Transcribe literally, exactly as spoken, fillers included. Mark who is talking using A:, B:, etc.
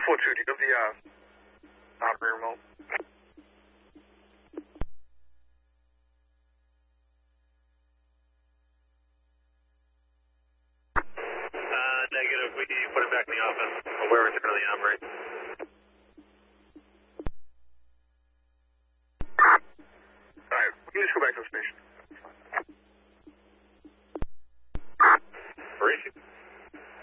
A: four two, do you have the uh, operator remote?
B: Uh, negative. We put it back in the office. Where it's currently operate.
A: Alright, we can just go back to the station.